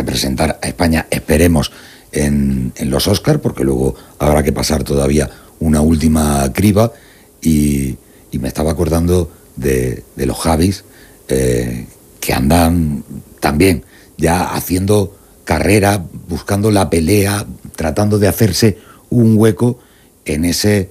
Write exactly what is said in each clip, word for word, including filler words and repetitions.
representar a España, esperemos, en, en los Oscars, porque luego habrá que pasar todavía una última criba, y, y me estaba acordando de, de los Javis, eh, que andan también ya haciendo carrera, buscando la pelea, tratando de hacerse un hueco en ese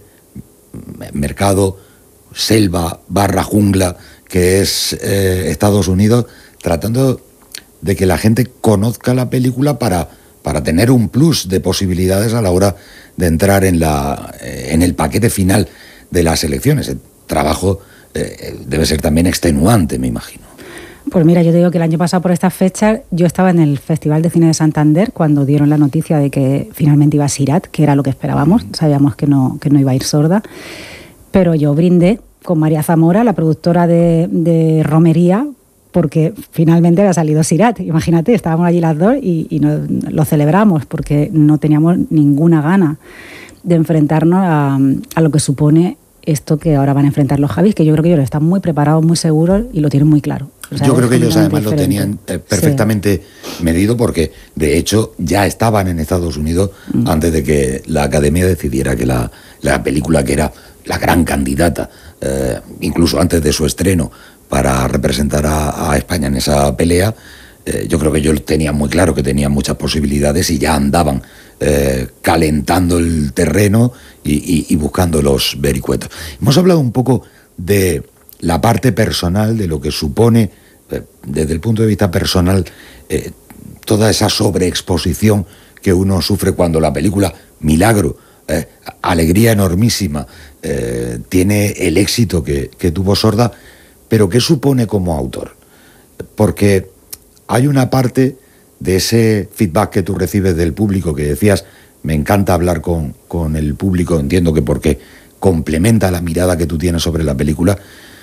mercado selva barra jungla que es eh, Estados Unidos, tratando de que la gente conozca la película para, para tener un plus de posibilidades a la hora de entrar en, la, eh, en el paquete final de las elecciones. El trabajo eh, debe ser también extenuante, me imagino. Pues mira, yo te digo que el año pasado por estas fechas yo estaba en el Festival de Cine de Santander cuando dieron la noticia de que finalmente iba Sirat, que era lo que esperábamos, sabíamos que no, que no iba a ir sorda, pero yo brindé con María Zamora, la productora de, de Romería, porque finalmente había salido Sirat. Imagínate, estábamos allí las dos y, y nos, lo celebramos porque no teníamos ninguna gana de enfrentarnos a, a lo que supone esto que ahora van a enfrentar los Javis, que yo creo que ellos están muy preparados, muy seguros y lo tienen muy claro. O sea, yo creo que ellos además diferente. lo tenían eh, perfectamente sí. medido, porque de hecho ya estaban en Estados Unidos mm. antes de que la Academia decidiera que la, la película, que era la gran candidata, eh, incluso antes de su estreno, para representar a, a España en esa pelea, eh, yo creo que ellos tenían muy claro que tenían muchas posibilidades y ya andaban eh, calentando el terreno y, y, y buscando los vericuetos. Hemos hablado un poco de la parte personal, de lo que supone, eh, desde el punto de vista personal, eh, toda esa sobreexposición que uno sufre cuando la película, milagro, eh, alegría enormísima, eh, tiene el éxito que, que tuvo Sorda, pero ¿qué supone como autor? Porque hay una parte de ese feedback que tú recibes del público, que decías, me encanta hablar con, con el público, entiendo que porque complementa la mirada que tú tienes sobre la película,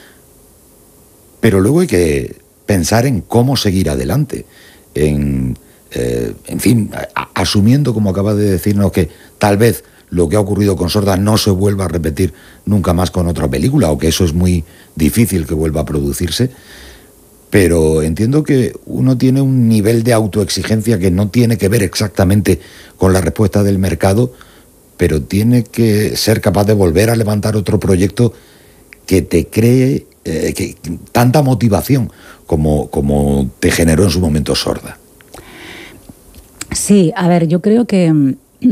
pero luego hay que pensar en cómo seguir adelante, en, eh, en fin, a, asumiendo, como acabas de decirnos, que tal vez lo que ha ocurrido con Sorda no se vuelva a repetir nunca más con otra película, o que eso es muy difícil que vuelva a producirse, pero entiendo que uno tiene un nivel de autoexigencia que no tiene que ver exactamente con la respuesta del mercado, pero tiene que ser capaz de volver a levantar otro proyecto que te cree eh, que, tanta motivación como, como te generó en su momento Sorda. Sí, a ver, yo creo que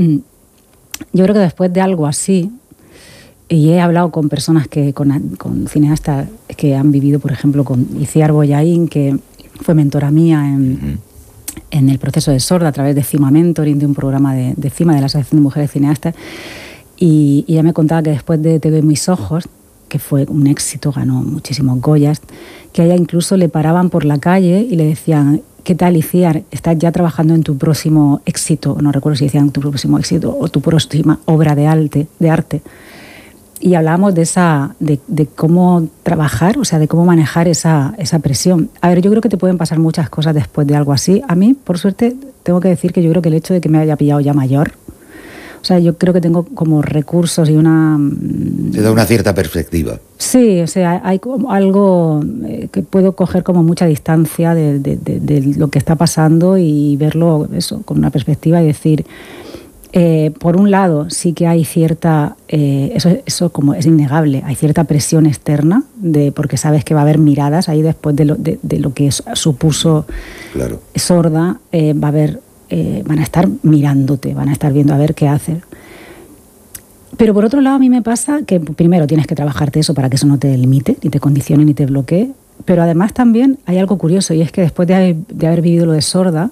yo creo que después de algo así, y he hablado con personas que con, con cineastas que han vivido, por ejemplo, con Iciar Boyaín, que fue mentora mía en, uh-huh. en el proceso de Sorda a través de Cima Mentoring, de un programa de, de Cima, de la Asociación de Mujeres Cineastas, y, y ella me contaba que después de Te doy mis ojos, que fue un éxito, ganó muchísimos Goyas, que a ella incluso le paraban por la calle y le decían, ¿qué tal, Iciar? ¿Estás ya trabajando en tu próximo éxito? No recuerdo si decían tu próximo éxito o tu próxima obra de arte, de arte. Y hablábamos de esa de, de cómo trabajar, o sea, de cómo manejar esa, esa presión. A ver, yo creo que te pueden pasar muchas cosas después de algo así. A mí, por suerte, tengo que decir que yo creo que el hecho de que me haya pillado ya mayor, o sea, yo creo que tengo como recursos y una... Te da una cierta perspectiva. Sí, o sea, hay como algo que puedo coger como mucha distancia de, de, de, de lo que está pasando y verlo eso con una perspectiva y decir... Eh, por un lado, sí que hay cierta, eh, eso, eso como es innegable, hay cierta presión externa, de, porque sabes que va a haber miradas ahí después de lo, de, de lo que supuso claro. Sorda, eh, va a haber, eh, van a estar mirándote, van a estar viendo a ver qué haces. Pero por otro lado, a mí me pasa que primero tienes que trabajarte eso para que eso no te limite, ni te condicione, ni te bloquee, pero además también hay algo curioso, y es que después de haber, de haber vivido lo de Sorda,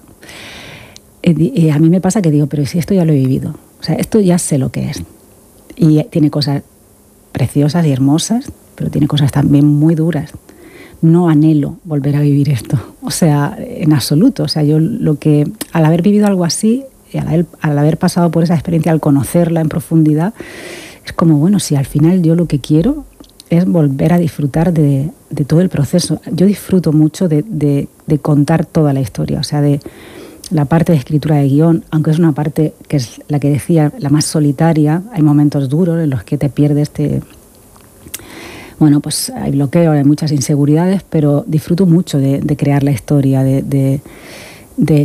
Eh, a mí me pasa que digo, pero si esto ya lo he vivido, o sea, esto ya sé lo que es, y tiene cosas preciosas y hermosas, pero tiene cosas también muy duras. No anhelo volver a vivir esto, o sea, en absoluto. O sea, yo lo que, al haber vivido algo así, y al haber, al haber pasado por esa experiencia, al conocerla en profundidad, es como, bueno, si al final yo lo que quiero es volver a disfrutar de, de todo el proceso. Yo disfruto mucho de, de, de contar toda la historia, o sea, de la parte de escritura de guión, aunque es una parte que es la que decía, la más solitaria. Hay momentos duros en los que te pierdes, te... bueno, pues hay bloqueo, hay muchas inseguridades, pero disfruto mucho de, de crear la historia, de, de, de